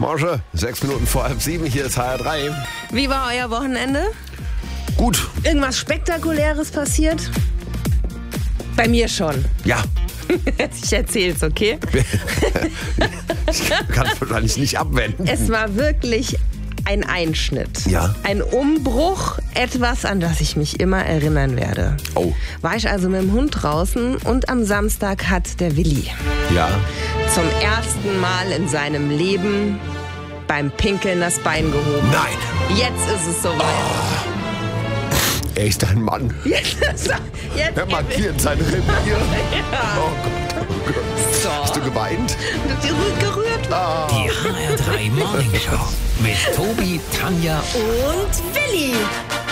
Morsche, 6 Minuten vor halb 7, hier ist HR3. Wie war euer Wochenende? Gut. Irgendwas Spektakuläres passiert? Bei mir schon. Ja. Ich erzähl's, okay? Ich kann es wahrscheinlich nicht abwenden. Es war wirklich ein Einschnitt. Ja. Ein Umbruch, etwas, an das ich mich immer erinnern werde. Oh. War ich also mit dem Hund draußen und am Samstag hat der Willi Ja. zum ersten Mal in seinem Leben beim Pinkeln das Bein gehoben. Nein. Jetzt ist es soweit. Er ist ein Mann. Jetzt Er markiert sein Revier. Ja. Oh Gott, oh Gott. So. Hast du geweint? Gerührt. Die HR3 Morning Show mit Tobi, Tanja Und Willi.